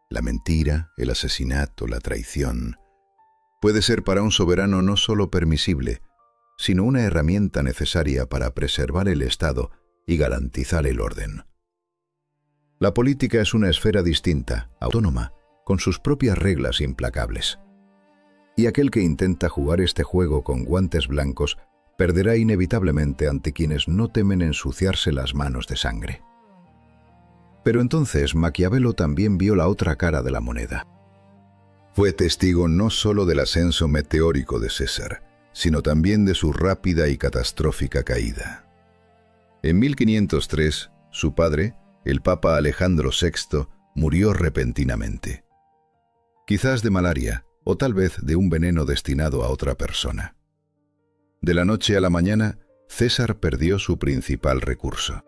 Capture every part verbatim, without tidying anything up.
la mentira, el asesinato, la traición, puede ser para un soberano no solo permisible, sino una herramienta necesaria para preservar el Estado y garantizar el orden. La política es una esfera distinta, autónoma, con sus propias reglas implacables. Y aquel que intenta jugar este juego con guantes blancos perderá inevitablemente ante quienes no temen ensuciarse las manos de sangre. Pero entonces Maquiavelo también vio la otra cara de la moneda. Fue testigo no solo del ascenso meteórico de César, sino también de su rápida y catastrófica caída. En mil quinientos tres, su padre, el Papa Alejandro sexto, murió repentinamente. Quizás de malaria, o tal vez de un veneno destinado a otra persona. De la noche a la mañana, César perdió su principal recurso.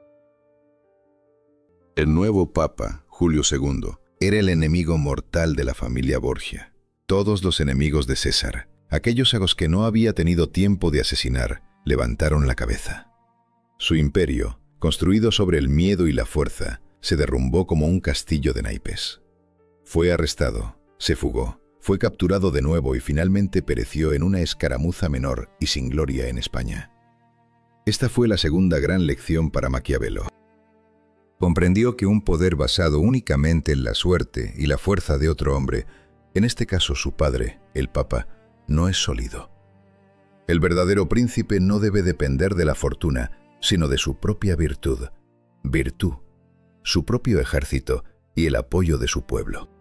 El nuevo Papa, Julio segundo, era el enemigo mortal de la familia Borgia. Todos los enemigos de César, aquellos a los que no había tenido tiempo de asesinar, levantaron la cabeza. Su imperio, construido sobre el miedo y la fuerza, se derrumbó como un castillo de naipes. Fue arrestado, se fugó, fue capturado de nuevo y finalmente pereció en una escaramuza menor y sin gloria en España. Esta fue la segunda gran lección para Maquiavelo. Comprendió que un poder basado únicamente en la suerte y la fuerza de otro hombre, en este caso su padre, el Papa, no es sólido. El verdadero príncipe no debe depender de la fortuna, sino de su propia virtud, virtud, su propio ejército y el apoyo de su pueblo.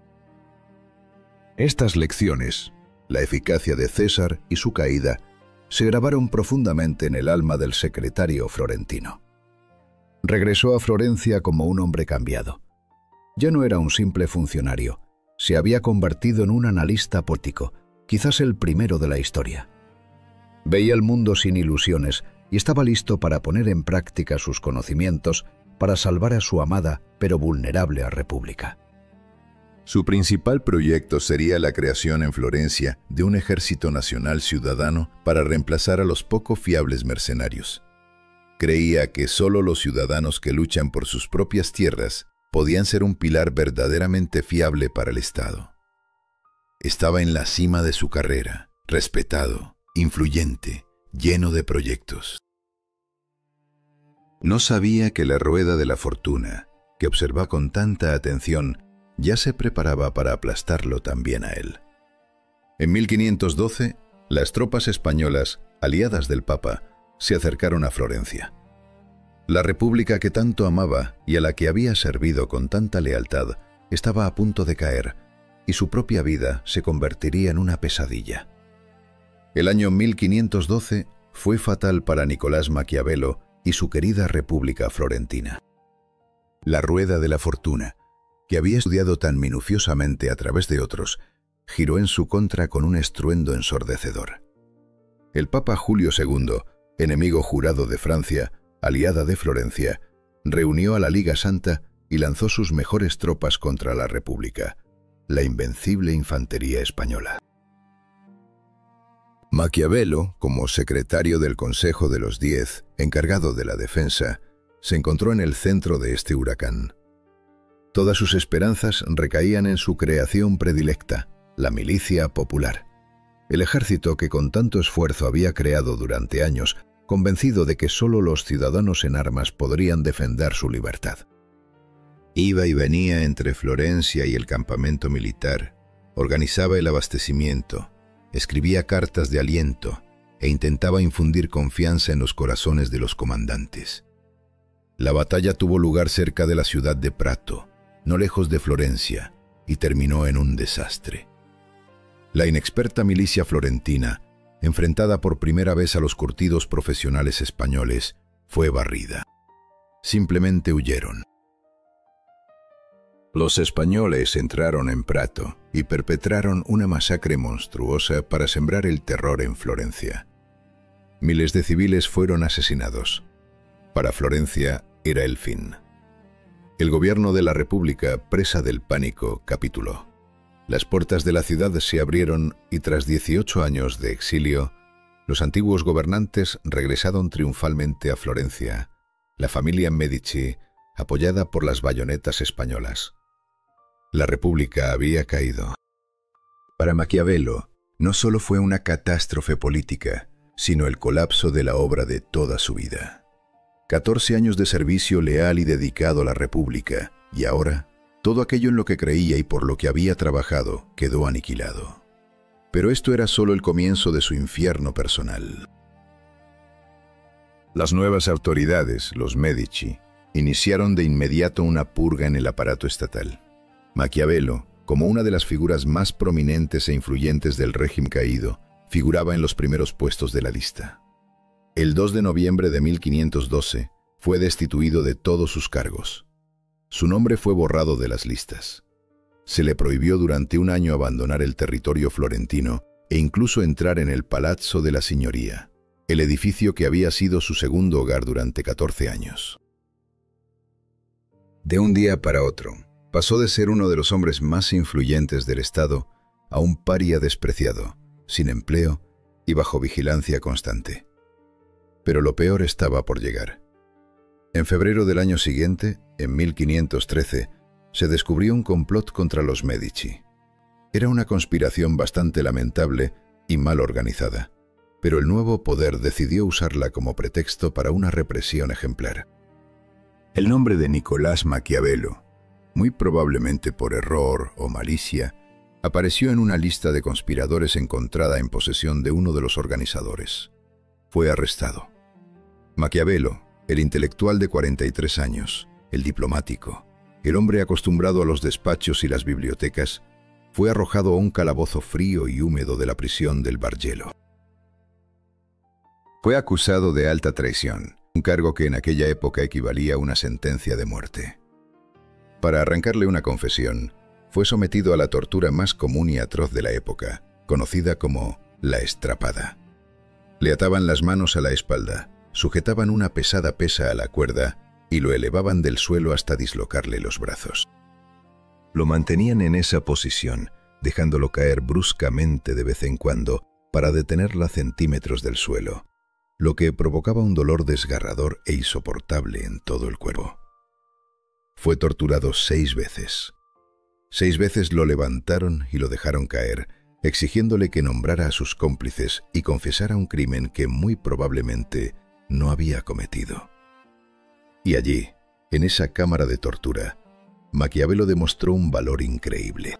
Estas lecciones, la eficacia de César y su caída, se grabaron profundamente en el alma del secretario florentino. Regresó a Florencia como un hombre cambiado. Ya no era un simple funcionario, se había convertido en un analista político, quizás el primero de la historia. Veía el mundo sin ilusiones y estaba listo para poner en práctica sus conocimientos para salvar a su amada pero vulnerable república. Su principal proyecto sería la creación en Florencia de un ejército nacional ciudadano para reemplazar a los poco fiables mercenarios. Creía que solo los ciudadanos que luchan por sus propias tierras podían ser un pilar verdaderamente fiable para el Estado. Estaba en la cima de su carrera, respetado, influyente, lleno de proyectos. No sabía que la rueda de la fortuna, que observaba con tanta atención, ya se preparaba para aplastarlo también a él. En mil quinientos doce, las tropas españolas, aliadas del Papa, se acercaron a Florencia. La república que tanto amaba y a la que había servido con tanta lealtad estaba a punto de caer, y su propia vida se convertiría en una pesadilla. El año mil quinientos doce fue fatal para Nicolás Maquiavelo y su querida República Florentina. La rueda de la fortuna, que había estudiado tan minuciosamente a través de otros, giró en su contra con un estruendo ensordecedor. El Papa Julio segundo, enemigo jurado de Francia, aliada de Florencia, reunió a la Liga Santa y lanzó sus mejores tropas contra la República, la invencible infantería española. Maquiavelo, como secretario del Consejo de los Diez, encargado de la defensa, se encontró en el centro de este huracán. Todas sus esperanzas recaían en su creación predilecta, la milicia popular, el ejército que con tanto esfuerzo había creado durante años, convencido de que solo los ciudadanos en armas podrían defender su libertad. Iba y venía entre Florencia y el campamento militar, organizaba el abastecimiento, escribía cartas de aliento e intentaba infundir confianza en los corazones de los comandantes. La batalla tuvo lugar cerca de la ciudad de Prato, no lejos de Florencia, y terminó en un desastre. La inexperta milicia florentina, enfrentada por primera vez a los curtidos profesionales españoles, fue barrida. Simplemente huyeron. Los españoles entraron en Prato y perpetraron una masacre monstruosa para sembrar el terror en Florencia. Miles de civiles fueron asesinados. Para Florencia era el fin. El gobierno de la República, presa del pánico, capituló. Las puertas de la ciudad se abrieron y tras dieciocho años de exilio, los antiguos gobernantes regresaron triunfalmente a Florencia, la familia Medici, apoyada por las bayonetas españolas. La República había caído. Para Maquiavelo, no solo fue una catástrofe política, sino el colapso de la obra de toda su vida. Catorce años de servicio leal y dedicado a la República, y ahora, todo aquello en lo que creía y por lo que había trabajado quedó aniquilado. Pero esto era solo el comienzo de su infierno personal. Las nuevas autoridades, los Medici, iniciaron de inmediato una purga en el aparato estatal. Maquiavelo, como una de las figuras más prominentes e influyentes del régimen caído, figuraba en los primeros puestos de la lista. El dos de noviembre de mil quinientos doce fue destituido de todos sus cargos. Su nombre fue borrado de las listas. Se le prohibió durante un año abandonar el territorio florentino e incluso entrar en el Palazzo de la Signoria, el edificio que había sido su segundo hogar durante catorce años. De un día para otro, pasó de ser uno de los hombres más influyentes del Estado a un paria despreciado, sin empleo y bajo vigilancia constante. Pero lo peor estaba por llegar. En febrero del año siguiente, en mil quinientos trece, se descubrió un complot contra los Medici. Era una conspiración bastante lamentable y mal organizada, pero el nuevo poder decidió usarla como pretexto para una represión ejemplar. El nombre de Nicolás Maquiavelo, muy probablemente por error o malicia, apareció en una lista de conspiradores encontrada en posesión de uno de los organizadores. Fue arrestado. Maquiavelo, el intelectual de cuarenta y tres años, el diplomático, el hombre acostumbrado a los despachos y las bibliotecas, fue arrojado a un calabozo frío y húmedo de la prisión del Bargello. Fue acusado de alta traición, un cargo que en aquella época equivalía a una sentencia de muerte. Para arrancarle una confesión, fue sometido a la tortura más común y atroz de la época, conocida como la estrapada. Le ataban las manos a la espalda, sujetaban una pesada pesa a la cuerda y lo elevaban del suelo hasta dislocarle los brazos. Lo mantenían en esa posición, dejándolo caer bruscamente de vez en cuando para detenerla a centímetros del suelo, lo que provocaba un dolor desgarrador e insoportable en todo el cuerpo. Fue torturado seis veces. Seis veces lo levantaron y lo dejaron caer, exigiéndole que nombrara a sus cómplices y confesara un crimen que muy probablemente no había cometido. Y allí, en esa cámara de tortura, Maquiavelo demostró un valor increíble.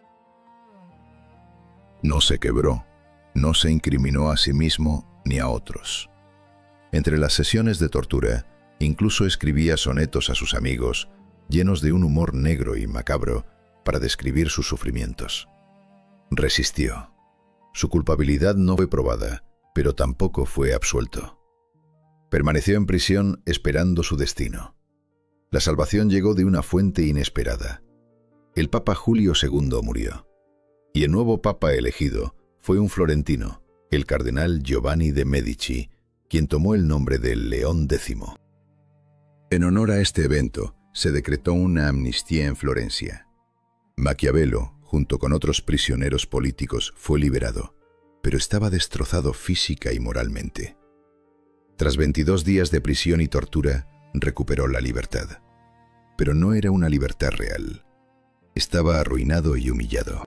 No se quebró, no se incriminó a sí mismo ni a otros. Entre las sesiones de tortura, incluso escribía sonetos a sus amigos, llenos de un humor negro y macabro, para describir sus sufrimientos. Resistió. Su culpabilidad no fue probada, pero tampoco fue absuelto. Permaneció en prisión esperando su destino. La salvación llegó de una fuente inesperada. El Papa Julio segundo murió, y el nuevo Papa elegido fue un florentino, el cardenal Giovanni de Medici, quien tomó el nombre de León décimo. En honor a este evento, se decretó una amnistía en Florencia. Maquiavelo, junto con otros prisioneros políticos, fue liberado, pero estaba destrozado física y moralmente. Tras veintidós días de prisión y tortura, recuperó la libertad. Pero no era una libertad real. Estaba arruinado y humillado.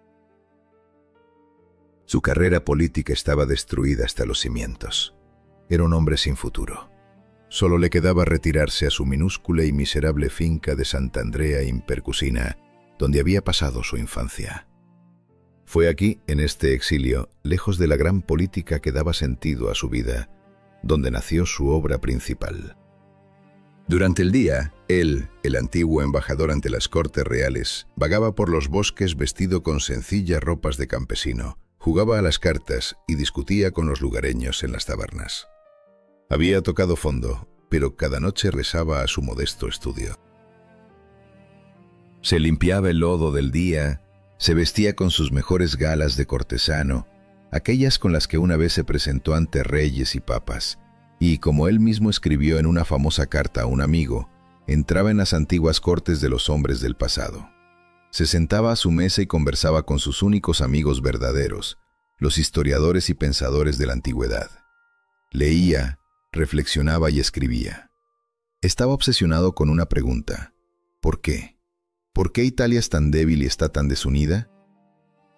Su carrera política estaba destruida hasta los cimientos. Era un hombre sin futuro. Solo le quedaba retirarse a su minúscula y miserable finca de Sant'Andrea in Percusina, donde había pasado su infancia. Fue aquí, en este exilio, lejos de la gran política que daba sentido a su vida, donde nació su obra principal. Durante el día, él, el antiguo embajador ante las Cortes Reales, vagaba por los bosques vestido con sencillas ropas de campesino, jugaba a las cartas y discutía con los lugareños en las tabernas. Había tocado fondo, pero cada noche regresaba a su modesto estudio. Se limpiaba el lodo del día, se vestía con sus mejores galas de cortesano, aquellas con las que una vez se presentó ante reyes y papas, y, como él mismo escribió en una famosa carta a un amigo, entraba en las antiguas cortes de los hombres del pasado. Se sentaba a su mesa y conversaba con sus únicos amigos verdaderos, los historiadores y pensadores de la antigüedad. Leía, reflexionaba y escribía. Estaba obsesionado con una pregunta: ¿por qué? ¿Por qué Italia es tan débil y está tan desunida?